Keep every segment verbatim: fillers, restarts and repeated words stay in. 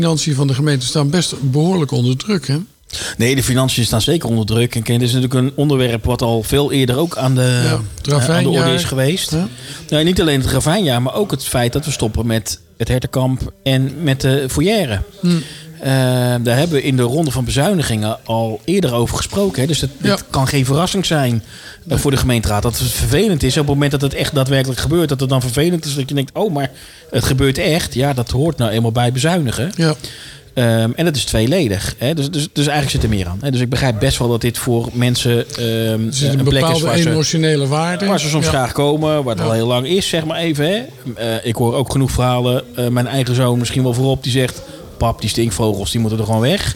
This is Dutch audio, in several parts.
financiën van de gemeente staan best behoorlijk onder druk, hè? Nee, de financiën staan zeker onder druk. En dit is natuurlijk een onderwerp wat al veel eerder ook aan de, ja, uh, aan de orde is geweest. Ja. Nou, niet alleen het ravijnjaar, maar ook het feit dat we stoppen met het hertenkamp en met de foyer. Hm. Uh, daar hebben we in de ronde van bezuinigingen al eerder over gesproken. Hè? Dus het, ja. het kan geen verrassing zijn uh, voor de gemeenteraad. Dat het vervelend is op het moment dat het echt daadwerkelijk gebeurt. Dat het dan vervelend is dat je denkt, oh, maar het gebeurt echt. Ja, dat hoort nou eenmaal bij bezuinigen. Ja. Um, en dat is tweeledig. Hè? Dus, dus, dus eigenlijk zit er meer aan. Hè? Dus ik begrijp best wel dat dit voor mensen um, een, een plek is waar ze, emotionele waarde. Waar ze soms ja. graag komen, waar het ja. al heel lang is, zeg maar even. Hè? Uh, ik hoor ook genoeg verhalen. Uh, mijn eigen zoon misschien wel voorop, die zegt, pap, die stinkvogels, die moeten er gewoon weg.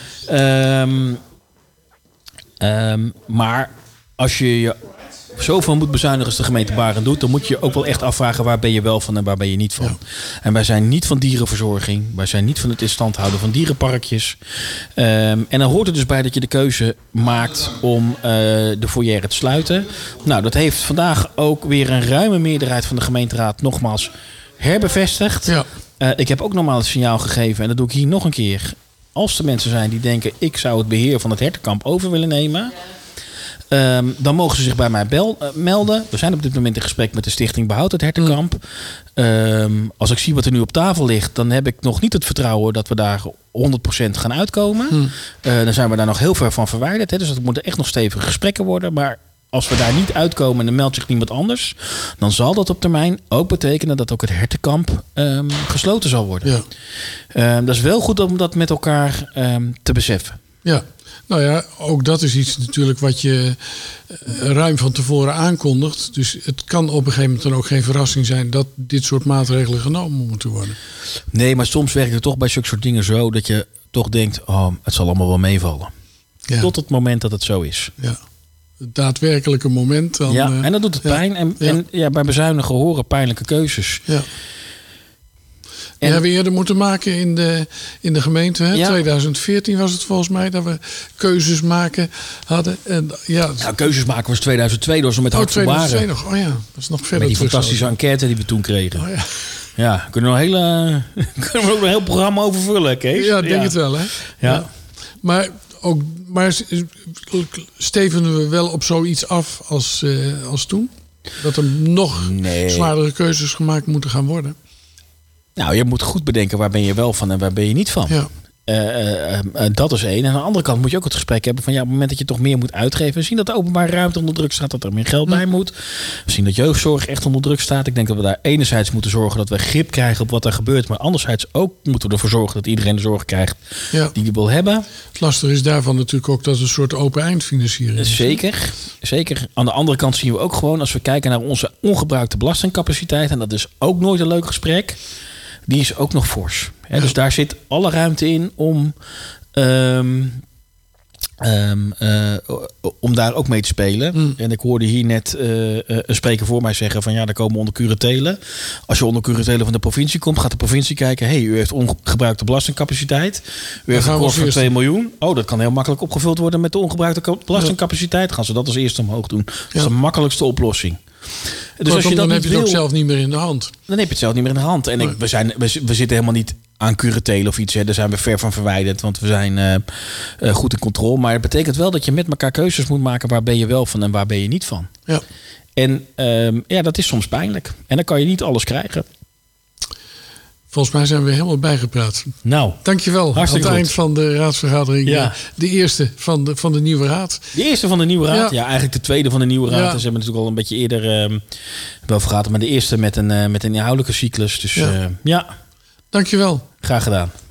um, um, maar als je je zoveel moet bezuinigen als de gemeente Barend doet, dan moet je je ook wel echt afvragen, waar ben je wel van en waar ben je niet van. Ja. En wij zijn niet van dierenverzorging. Wij zijn niet van het in stand houden van dierenparkjes. Um, en dan hoort er dus bij dat je de keuze maakt om uh, de foyer te sluiten. Nou, dat heeft vandaag ook weer een ruime meerderheid van de gemeenteraad nogmaals herbevestigd. Ja. Uh, ik heb ook normaal het signaal gegeven, en dat doe ik hier nog een keer. Als er mensen zijn die denken, ik zou het beheer van het hertenkamp over willen nemen, Um, dan mogen ze zich bij mij bel, uh, melden. We zijn op dit moment in gesprek met de Stichting Behoud het Hertenkamp. Mm. Um, als ik zie wat er nu op tafel ligt, dan heb ik nog niet het vertrouwen dat we daar honderd procent gaan uitkomen. Mm. Uh, dan zijn we daar nog heel ver van verwijderd. Hè, dus dat moeten echt nog stevige gesprekken worden. Maar als we daar niet uitkomen en er meldt zich niemand anders, dan zal dat op termijn ook betekenen dat ook het hertenkamp um, gesloten zal worden. Ja. Um, dat is wel goed om dat met elkaar um, te beseffen. Ja. Nou ja, ook dat is iets natuurlijk wat je ruim van tevoren aankondigt. Dus het kan op een gegeven moment dan ook geen verrassing zijn dat dit soort maatregelen genomen moeten worden. Nee, maar soms werkt het toch bij zulke soort dingen zo dat je toch denkt, oh, het zal allemaal wel meevallen. Ja. Tot het moment dat het zo is. Ja. Het daadwerkelijke moment. Dan, ja, en dan doet het ja. pijn. En, ja. en ja, bij bezuinigen horen pijnlijke keuzes. Ja. Die en, hebben we eerder moeten maken in de, in de gemeente. Hè? Ja. twintig veertien was het volgens mij dat we keuzes maken hadden. En, ja, nou, keuzes maken was tweeduizend twee door zo met Hart voor Baren. Nog. Oh ja, dat is nog verder. Met die fantastische enquête die we toen kregen. Oh ja. Ja, kunnen we een hele, kunnen we ook een heel programma over vullen, Kees? Ja, ik denk ja. het wel, hè? Ja. ja. Maar, ook, maar stevenen we wel op zoiets af als, uh, als toen? Dat er nog nee. zwaardere keuzes gemaakt moeten gaan worden? Nou, je moet goed bedenken waar ben je wel van en waar ben je niet van. Ja. Uh, uh, uh, dat is één. En aan de andere kant moet je ook het gesprek hebben van ja, op het moment dat je toch meer moet uitgeven. We zien dat de openbare ruimte onder druk staat, dat er meer geld bij moet. We zien dat jeugdzorg echt onder druk staat. Ik denk dat we daar enerzijds moeten zorgen dat we grip krijgen op wat er gebeurt. Maar anderzijds ook moeten we ervoor zorgen dat iedereen de zorg krijgt ja. die hij wil hebben. Het lastige is daarvan natuurlijk ook dat het een soort open eindfinanciering is. Zeker, zeker. Aan de andere kant zien we ook gewoon, als we kijken naar onze ongebruikte belastingcapaciteit, en dat is ook nooit een leuk gesprek, die is ook nog fors. He, ja. Dus daar zit alle ruimte in om, um, um, uh, om daar ook mee te spelen. Mm. En ik hoorde hier net uh, een spreker voor mij zeggen van ja, daar komen onder curatelen. Als je onder curatelen van de provincie komt, gaat de provincie kijken, hé, hey, u heeft ongebruikte belastingcapaciteit. U heeft een kost van twee miljoen. Oh, dat kan heel makkelijk opgevuld worden met de ongebruikte belastingcapaciteit. Ja. Gaan ze dat als eerste omhoog doen. Dat ja. is de makkelijkste oplossing. Dus als je dan heb je het wil, ook zelf niet meer in de hand. Dan heb je het zelf niet meer in de hand. En ik, we, zijn, we, we zitten helemaal niet aan curatelen of iets. Hè. Daar zijn we ver van verwijderd. Want we zijn uh, uh, goed in controle. Maar het betekent wel dat je met elkaar keuzes moet maken. Waar ben je wel van en waar ben je niet van. Ja. En um, ja, dat is soms pijnlijk. En dan kan je niet alles krijgen. Volgens mij zijn we helemaal bijgepraat. Nou, dankjewel. Aan het eind van de raadsvergadering. Ja. De eerste van de, van de nieuwe raad. De eerste van de nieuwe raad. Ja, ja eigenlijk de tweede van de nieuwe raad. Ja. Ze hebben natuurlijk al een beetje eerder uh, wel vergaderd. Maar de eerste met een, uh, met een inhoudelijke cyclus. Dus ja. Uh, ja. Dankjewel. Graag gedaan.